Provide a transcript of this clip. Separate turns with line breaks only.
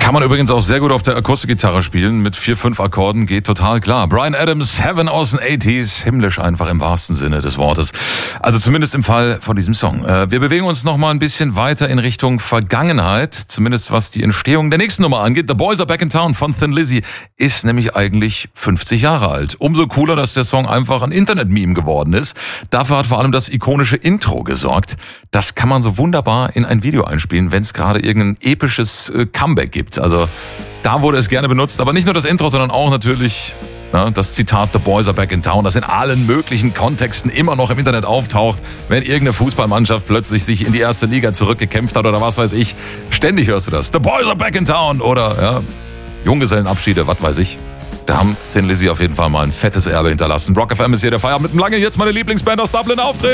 Kann man übrigens auch sehr gut auf der Akustikgitarre spielen. Mit 4, 5 Akkorden geht total klar. Bryan Adams, Heaven aus den 80s. Himmlisch einfach im wahrsten Sinne des Wortes. Also zumindest im Fall von diesem Song. Wir bewegen uns noch mal ein bisschen weiter in Richtung Vergangenheit. Zumindest was die Entstehung der nächsten Nummer angeht. The Boys Are Back in Town von Thin Lizzy ist nämlich eigentlich 50 Jahre alt. Umso cooler, dass der Song einfach ein Internet-Meme geworden ist. Dafür hat vor allem das ikonische Intro gesorgt. Das kann man so wunderbar in ein Video einspielen, wenn es gerade irgendein episches Comeback gibt. Also da wurde es gerne benutzt, aber nicht nur das Intro, sondern auch natürlich das Zitat The Boys Are Back in Town, das in allen möglichen Kontexten immer noch im Internet auftaucht, wenn irgendeine Fußballmannschaft plötzlich sich in die erste Liga zurückgekämpft hat oder was weiß ich. Ständig hörst du das. The Boys Are Back in Town oder Junggesellenabschiede, was weiß ich. Da haben Thin Lizzy auf jeden Fall mal ein fettes Erbe hinterlassen. Rock FM ist hier der Feierabend mit dem Lange. Jetzt meine Lieblingsband aus Dublin auftreten.